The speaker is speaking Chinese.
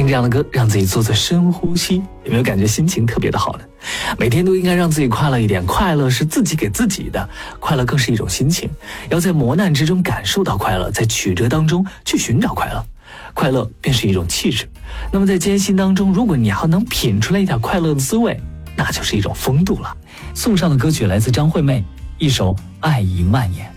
听这样的歌，让自己做深呼吸，有没有感觉心情特别的好呢？每天都应该让自己快乐一点，快乐是自己给自己的，快乐更是一种心情，要在磨难之中感受到快乐，在曲折当中去寻找快乐，快乐便是一种气质。那么在艰辛当中，如果你要能品出来一点快乐的滋味，那就是一种风度了。送上的歌曲来自张惠妹，一首《爱已蔓延》。